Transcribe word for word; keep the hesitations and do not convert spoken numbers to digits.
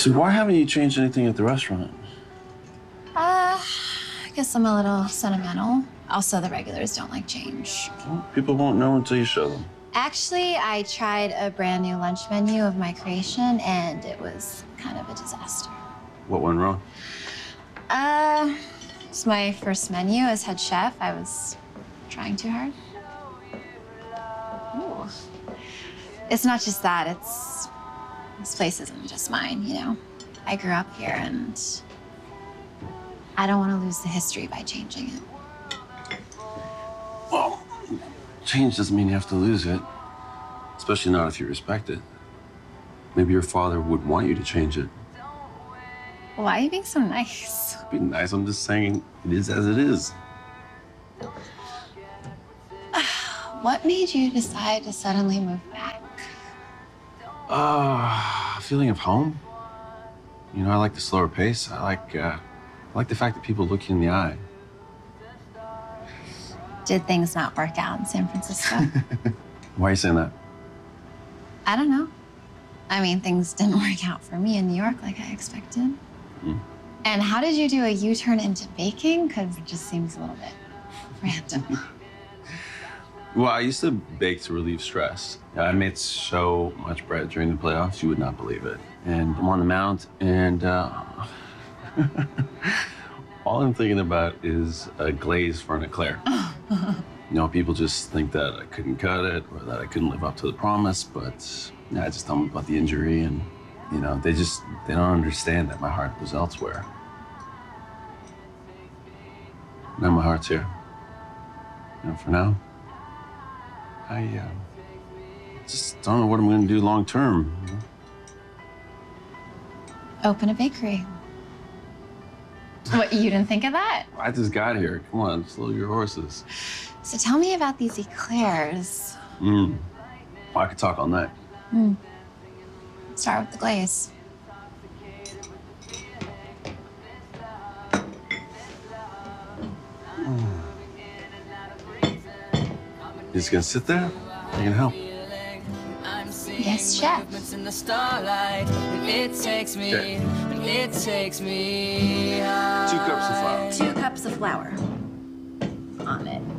So why haven't you changed anything at the restaurant? Uh, I guess I'm a little sentimental. Also, the regulars don't like change. Well, people won't know until you show them. Actually, I tried a brand new lunch menu of my creation, and it was kind of a disaster. What went wrong? Uh, it's my first menu as head chef. I was trying too hard. Ooh. It's not just that, it's... This place isn't just mine, you know? I grew up here, and I don't want to lose the history by changing it. Well, change doesn't mean you have to lose it, especially not if you respect it. Maybe your father would want you to change it. Why are you being so nice? Be nice, I'm just saying it is as it is. What made you decide to suddenly move back? Uh, a feeling of home. You know, I like the slower pace. I like, uh, I like the fact that people look you in the eye. Did things not work out in San Francisco? Why are you saying that? I don't know. I mean, things didn't work out for me in New York like I expected. Mm. And how did you do a U-turn into baking? Because it just seems a little bit random. Well, I used to bake to relieve stress. I made so much bread during the playoffs, you would not believe it. And I'm on the mound, and uh, all I'm thinking about is a glaze for an eclair. You know, people just think that I couldn't cut it or that I couldn't live up to the promise, but yeah, I just tell them about the injury, and you know, they just, they don't understand that my heart was elsewhere. Now my heart's here. You know, for now, I uh, just don't know what I'm gonna do long term. You know? Open a bakery. What, you didn't think of that? I just got here. Come on, slow your horses. So tell me about these eclairs. Mm. Well, I could talk all night. Mm. Start with the glaze. Mm. You just gonna sit there? You gonna help? Yes, chef. Okay. Two cups of flour. Two cups of flour. On it.